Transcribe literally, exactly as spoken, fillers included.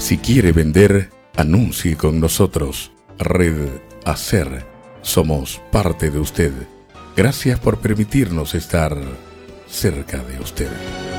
Si quiere vender, anuncie con nosotros. Red Hacer. Somos parte de usted. Gracias por permitirnos estar cerca de usted.